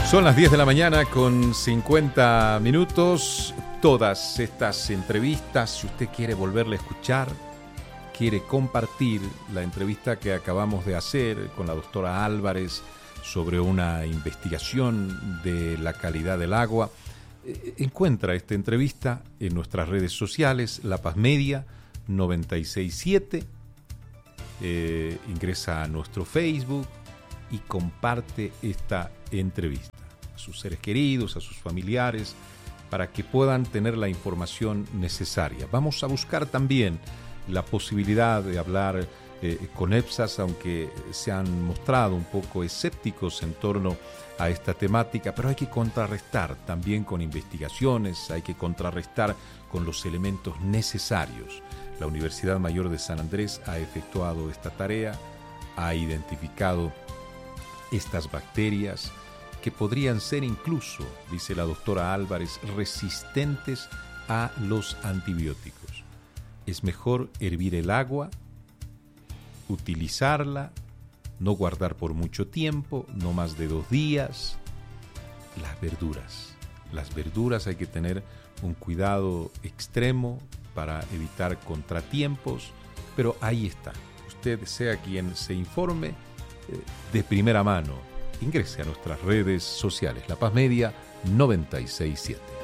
Son las 10 de la mañana con 50 minutos. Todas estas entrevistas, si usted quiere volverla a escuchar, quiere compartir la entrevista que acabamos de hacer con la doctora Álvarez sobre una investigación de la calidad del agua, encuentra esta entrevista en nuestras redes sociales, La Paz Media 967. Ingresa a nuestro Facebook y comparte esta entrevista a sus seres queridos, a sus familiares, para que puedan tener la información necesaria. Vamos a buscar también la posibilidad de hablar con EPSAS, aunque se han mostrado un poco escépticos en torno a esta temática, pero hay que contrarrestar también con investigaciones, hay que contrarrestar con los elementos necesarios. La Universidad Mayor de San Andrés ha efectuado esta tarea, ha identificado estas bacterias que podrían ser incluso, dice la doctora Álvarez, resistentes a los antibióticos. Es mejor hervir el agua, utilizarla, no guardar por mucho tiempo, no más de 2 días. Las verduras hay que tener un cuidado extremo para evitar contratiempos, pero ahí está. Usted sea quien se informe de primera mano. Ingrese a nuestras redes sociales, La Paz Media 967.